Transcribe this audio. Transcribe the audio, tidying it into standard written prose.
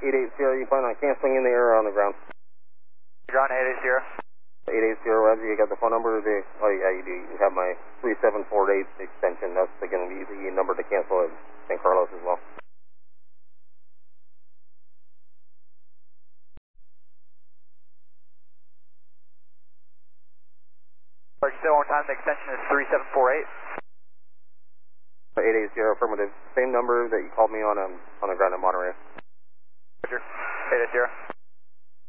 880, you plan on canceling in the air or on the ground? Ground 880. 880, Ramsey, you got the phone number? Oh, yeah, you do. You have my 3748 extension. That's going to be the number to cancel at San Carlos as well. Say one more time, the extension is 3748. 880, affirmative. Same number that you called me on the ground at Monterey. Roger. 880.